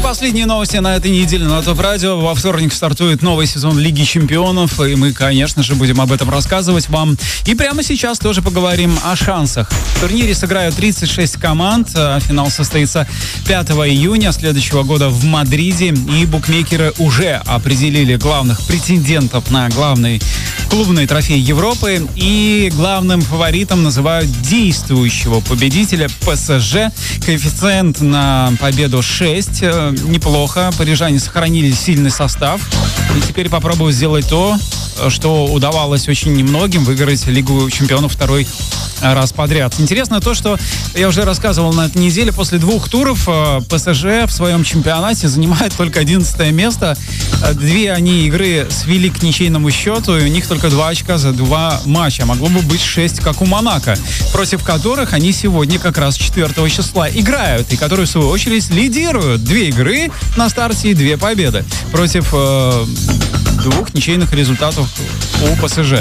Последние новости на этой неделе на ТОП-радио. Во вторник стартует новый сезон Лиги Чемпионов, и мы, конечно же, будем об этом рассказывать вам. И прямо сейчас тоже поговорим о шансах. В турнире сыграют 36 команд. Финал состоится 5 июня следующего года в Мадриде. И букмекеры уже определили главных претендентов на главный клубный трофей Европы. И главным фаворитом называют действующего победителя ПСЖ. Коэффициент на победу 6. Неплохо. Парижане сохранили сильный состав. И теперь попробуют сделать то, что удавалось очень немногим: выиграть Лигу Чемпионов второй раз подряд. Интересно то, что я уже рассказывал на этой неделе. После 2 туров ПСЖ в своем чемпионате занимает только 11 место. 2 они игры свели к ничейному счету, и у них только 2 очка за 2 матча. Могло бы быть 6, как у Монако, против которых они сегодня как раз 4 числа играют, и которые, в свою очередь, лидируют. 2 игры на старте и 2 победы против 2 ничейных результатов у ПСЖ.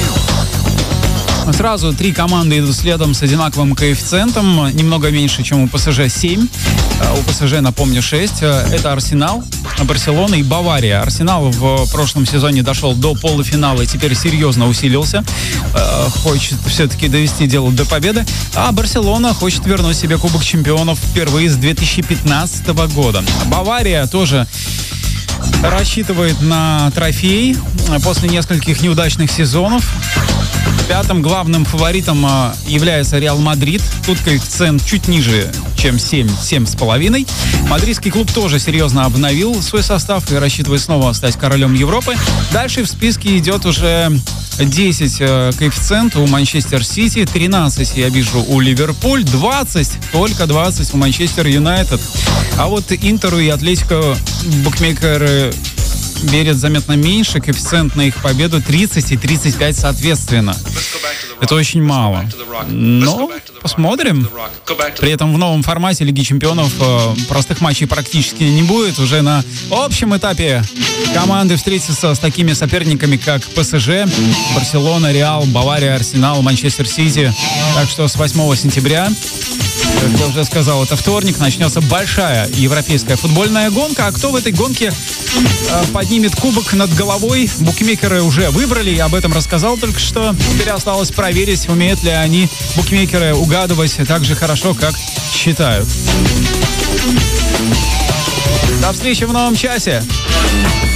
Сразу 3 команды идут следом с одинаковым коэффициентом, немного меньше, чем у ПСЖ 7. У ПСЖ, напомню, 6. Это Арсенал, Барселона и Бавария. Арсенал в прошлом сезоне дошел до полуфинала и теперь серьезно усилился. Хочет все-таки довести дело до победы. А Барселона хочет вернуть себе Кубок Чемпионов впервые с 2015 года. Бавария тоже рассчитывает на трофей после нескольких неудачных сезонов. 5-м главным фаворитом является Реал Мадрид. Тут коэффициент чуть ниже, чем 7,5. Мадридский клуб тоже серьезно обновил свой состав и рассчитывает снова стать королем Европы. Дальше в списке идет уже 10 коэффициент у Манчестер Сити, 13 я вижу у Ливерпуль, 20, только 20 у Манчестер Юнайтед. А вот Интеру и Атлетико букмекеры верят заметно меньше. Коэффициент на их победу 30 и 35 соответственно. Это очень мало. Но посмотрим. При этом в новом формате Лиги Чемпионов простых матчей практически не будет. Уже на общем этапе команды встретятся с такими соперниками, как ПСЖ, Барселона, Реал, Бавария, Арсенал, Манчестер Сити. Так что с 8 сентября, как я уже сказал, это вторник, начнется большая европейская футбольная гонка. А кто в этой гонке поднимет кубок над головой, букмекеры уже выбрали. Я об этом рассказал только что. Теперь осталось проверить, умеют ли они, букмекеры, угадывать так же хорошо, как считают. До встречи в новом часе.